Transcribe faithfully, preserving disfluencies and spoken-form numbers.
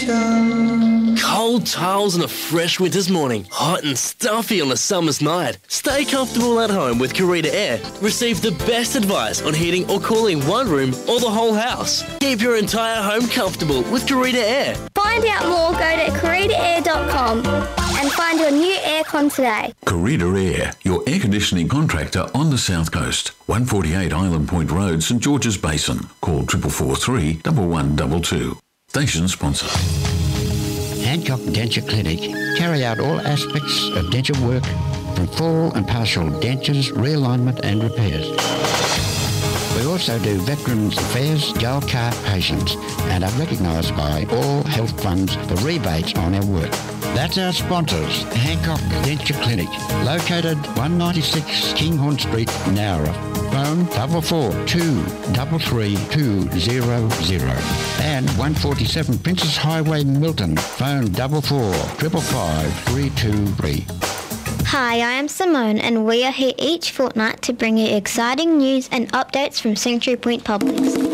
Cold tiles on a fresh winter's morning. Hot and stuffy on a summer's night. Stay comfortable at home with Carita Air. Receive the best advice on heating or cooling one room or the whole house. Keep your entire home comfortable with Carita Air. Find out more, go to carita air dot com and find your new aircon today. Carita Air, your air conditioning contractor on the South Coast. one forty-eight Island Point Road, St George's Basin. Call triple four three, one one two two. Station sponsor. Hancock Denture Clinic carry out all aspects of denture work, from full and partial dentures, realignment and repairs. We also do Veterans Affairs Gold Card patients and are recognised by all health funds for rebates on our work. That's our sponsors, Hancock Denture Clinic, located one ninety-six Kinghorn Street, Nowra. Phone double four two double three two zero zero and one forty-seven Princess Highway, Milton. Phone double four triple five three two three. Hi, I am Simone and we are here each fortnight to bring you exciting news and updates from Sanctuary Point Publix.